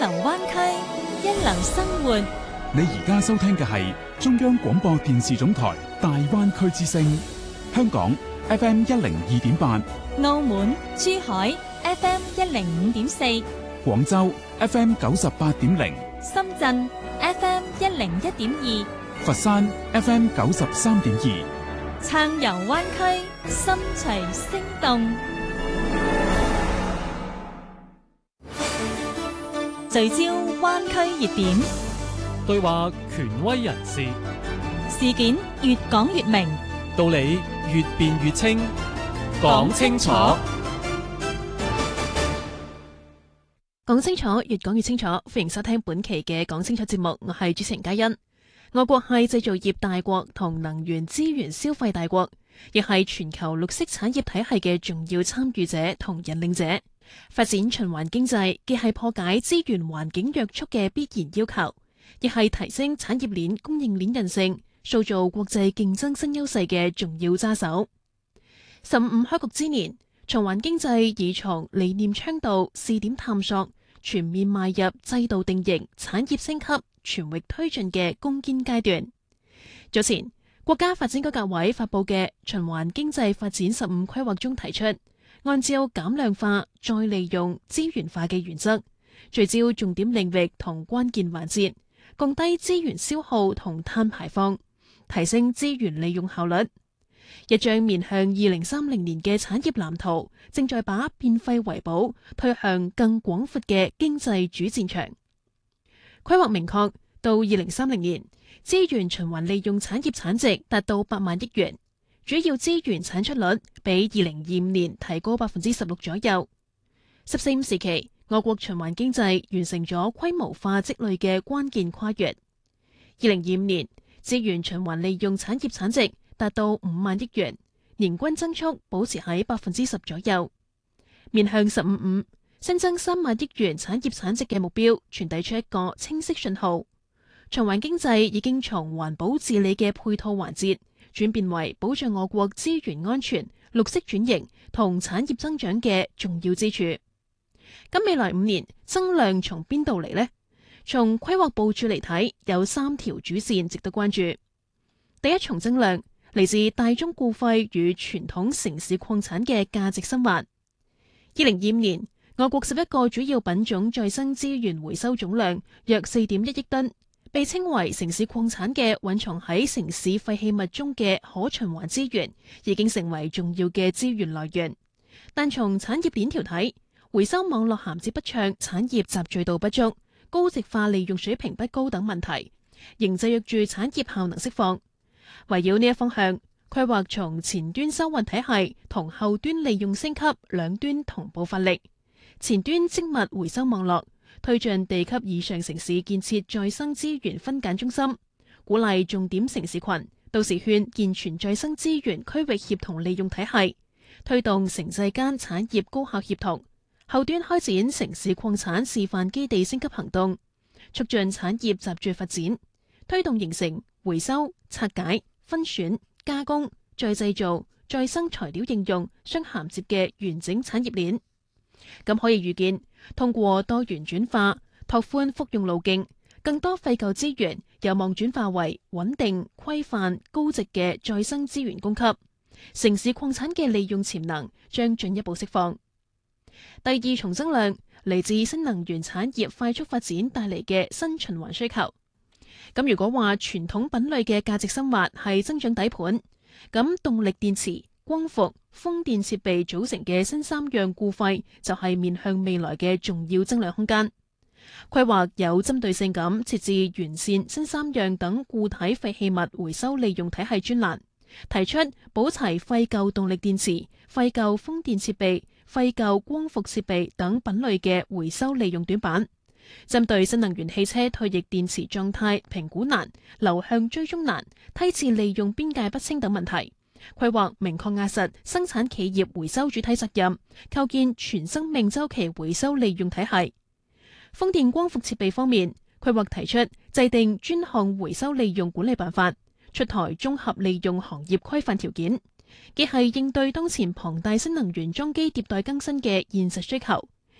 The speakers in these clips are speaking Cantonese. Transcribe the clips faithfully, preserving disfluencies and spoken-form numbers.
流灣區，一流生活。 你而家收聽嘅係中央廣播電視總台大灣區之聲，香港 F M 一零二點八， 澳門、珠海 F M 一零五點四， 廣州 F M 九十八點零， 深圳 F M 一零一點二， 佛山 F M 九十三點二， 暢遊灣區，心隨聲動。聚焦灣區熱點， 對話權威人士， 事件越講越明， 道理越辯越清，講清楚， 講清楚，越講越清楚。歡迎收聽本期嘅講清楚節目，我係主持人嘉欣。我國係製造業大國同能源資源消費大國，亦係全球綠色產業體系嘅重要參與者同引領者。發展循環經濟既係破解資源環境約束嘅必然要求，亦係提升產業鏈供應鏈韌性、塑造國際競爭新優勢嘅重要揸手。十五開局之年，循環經濟已從理念倡導、試點探索，全面邁入制度定型、產業升級、全域推進嘅攻堅階段。早前，國家發展改革委發佈嘅循環經濟發展十五規劃中提出，按照減量化、再利用、資源化嘅原則，聚焦重點領域同關鍵環節，降低資源消耗同碳排放，提升資源利用效率。一張面向二零三零年嘅產業藍圖，正在把變廢為寶推向更廣闊嘅經濟主戰場。規劃明確，到二零三零年，資源循環利用產業產值達到八萬億元。主要資源產出率比二零二五年提高百分之十六左右。十四五時期，我國循環經濟完成咗規模化積累嘅關鍵跨越。二零二五年，資源循環利用產業產值達到五萬億元，年均增速保持喺百分之十左右。面向十五五，新增三萬億元產業產值嘅目標，傳遞出一個清晰信號。循環經濟已經從環保治理嘅配套環節，轉變為保障我國資源安全、綠色轉型同產業增長嘅重要支柱。咁未來五年增量從邊度嚟呢？從規劃部署嚟睇，有三條主線值得關注。第一重增量嚟自大宗固廢與傳統城市礦產嘅價值深化。二零二五年，我國十一個主要品種再生資源回收總量約四點一億噸。被稱為城市礦產嘅蘊藏喺城市廢棄物中嘅可循環資源，已經成為重要嘅資源來源。但從產業鏈條睇，回收網絡銜接不暢、產業集聚度不足、高值化利用水平不高等問題，仍制約住產業效能釋放。圍繞呢一方向，規劃從前端收運體系同後端利用升級兩端同步發力，前端精密回收網絡，推進地級以上城市建設再生資源分揀中心，鼓勵重點城市群到時勸健全再生資源區域協同利用體系，推動城際間產業高效協同，後端開展城市礦產示範基地升級行動，促進產業集聚發展，推動形成回收、拆解、分選、加工、再製造、再生材料應用相銜接嘅完整產業鏈。咁可以預見，通過多元轉化、拓寬復用路徑，更多廢舊資源有望轉化為穩定、規範、高值嘅再生資源供給，城市礦產嘅利用潛能將進一步釋放。第二重增量嚟自新能源產業快速發展帶嚟嘅新循環需求。咁如果話傳統品類嘅價值深化係增長底盤，咁動力電池、光伏、風電設備組成嘅新三樣固廢就係面向未來嘅重要增量空間。規劃有針對性咁設置完善新三樣等固體廢棄物回收利用體系專欄，提出補齊廢舊動力電池、廢舊風電設備、廢舊光伏設備等品類嘅回收利用短板。針對新能源汽車退役電池狀態評估難、流向追蹤難、梯次利用邊界不清等問題，規劃明確壓實生產企業回收主體責任，構建全生命週期回收利用體系。風電光伏設備方面，規劃提出制定專項回收利用管理辦法，出台綜合利用行業規範條件，既係應對當前龐大新能源裝機迭代更新嘅現實需求，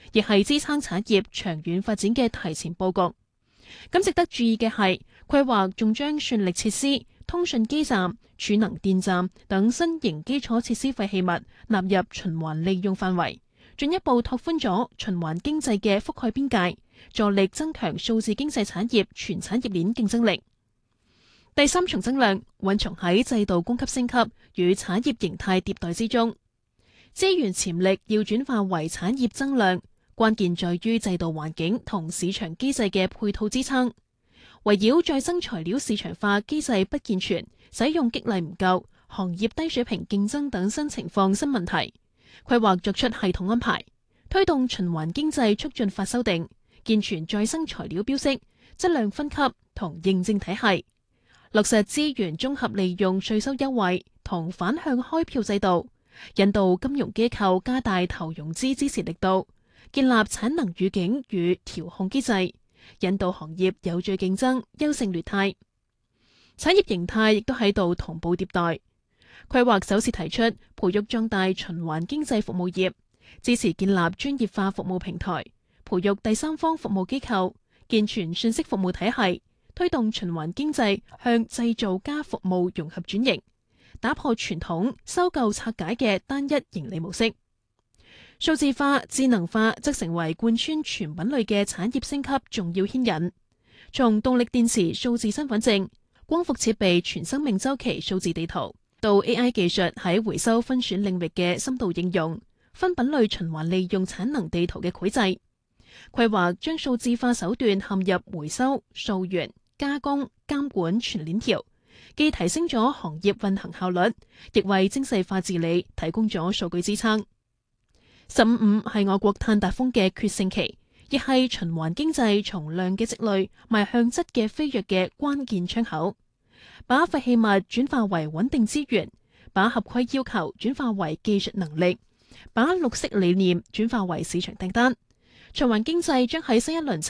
亦係支撐產業長遠發展嘅提前佈局。咁值得注意嘅係，規劃仲將算力設施、通訊基站、儲能電站等新型基礎設施廢棄物納入循環利用範圍，進一步拓寬咗循環經濟嘅覆蓋邊界，助力增強數字經濟產業全產業鏈競爭力。第三重增量蘊藏喺制度供給升級與產業形態迭代之中，資源潛力要轉化為產業增量，關鍵在於制度環境同市場機制嘅配套支撐。圍繞再生材料市場化機制不健全、使用激勵唔夠、行業低水平競爭等新情況新問題，規劃作出系統安排，推動循環經濟促進法修訂，健全再生材料標識、質量分級同認證體系，落實資源綜合利用稅收優惠同反向開票制度，引導金融機構加大投融資支持力度，建立產能預警與調控機制，引導行業有序競爭、優勝劣汰。產業形態亦都喺度同步迭代。規劃首次提出培育壯大循環經濟服務業，支持建立專業化服務平台，培育第三方服務機構，健全信息服務體系，推動循環經濟向製造加服務融合轉型，打破傳統收購拆解嘅單一盈利模式。數字化、智能化則成為貫穿全品類嘅產業升級重要牽引。從動力電池數字身份證、光伏設備全生命週期數字地圖，到 A I 技術喺回收分選領域嘅深度應用，分品類循環利用產能地圖嘅繪製，規劃將數字化手段嵌入回收、溯源、加工、監管全鏈條，既提升咗行業運行效率，亦為精細化治理提供咗數據支撐。十五五係我國碳達峰嘅決勝期，亦係循環經濟從量嘅積累邁向質嘅飛躍嘅關鍵窗口。把廢棄物轉化為穩定資源，把合規要求轉化為技術能力，把綠色理念轉化為市場訂單。循環經濟將喺新一輪